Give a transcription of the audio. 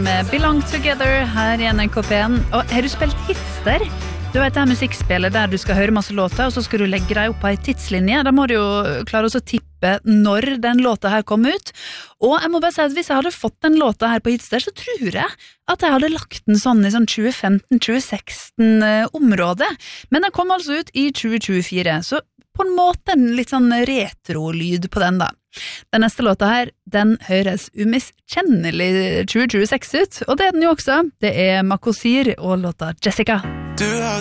Med Belong Together her I NRK P1. Og har du spilt hits der? Du vet det her musikkspillet der du skal høre masse låter, og så skal du legge deg opp på en tidslinje. Da må du jo klare å tippe når den låta her kom ut. Og jeg må bare si at hvis jeg hadde fått den låta her på hits der, så tror jeg at jeg hadde lagt den sånn I sånn 2015-2016 område. Men den kom altså ut I 2024, så på en måte en litt sånn retro-lyd på den da. Den neste låta her, den høres umiskjennelig 2026 ut, og det den jo også. Det Makosir og låta Jessica.